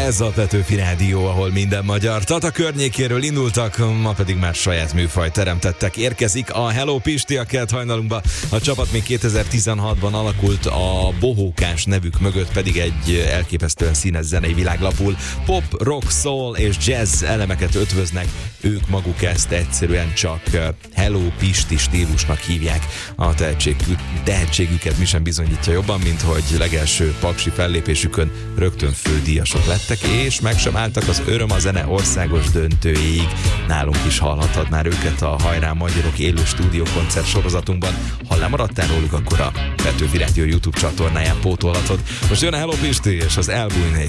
Ez a Petőfi Rádió, ahol minden magyar. Tata környékéről indultak, ma pedig már saját műfajt teremtettek. Érkezik a Hello Pisti a kelt hajnalunkba. A csapat még 2016-ban alakult, a Bohókás nevük mögött pedig egy elképesztően színes zenei világlapul. Pop, rock, soul és jazz elemeket ötvöznek. Ők maguk ezt egyszerűen csak Hello Pisti stílusnak hívják. A tehetségüket mi sem bizonyítja jobban, mint hogy legelső paksi fellépésükön rögtön fődíjasok lettek, és meg sem álltak az Öröm a Zene országos döntőjéig. Nálunk is hallhatod már őket a Hajrá Magyarok élő stúdiókoncert sorozatunkban. Ha lemaradtál róluk, akkor a Petőfi Rádió YouTube csatornáján pótolhatod. Most jön a Hello Pisti és az Elbújnék.